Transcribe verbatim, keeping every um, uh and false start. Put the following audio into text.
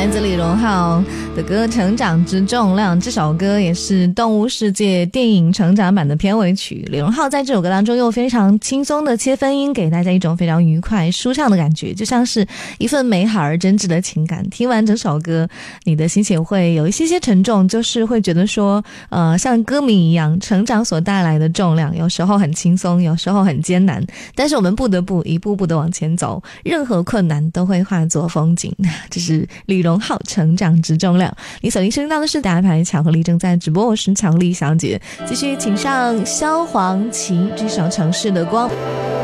来自李荣浩的歌《成长之重量》，这首歌也是《动物世界》电影成长版的片尾曲。李荣浩在这首歌当中用非常轻松的切分音，给大家一种非常愉快舒畅的感觉，就像是一份美好而真挚的情感。听完整首歌，你的心情会有一些些沉重，就是会觉得说呃，像歌名一样，成长所带来的重量，有时候很轻松，有时候很艰难，但是我们不得不一步步的往前走，任何困难都会化作风景。这是李荣浩成长之重量。你所听收听到的是打牌巧克力正在直播，我是巧克力小姐。继续请上萧煌奇这首城市的光。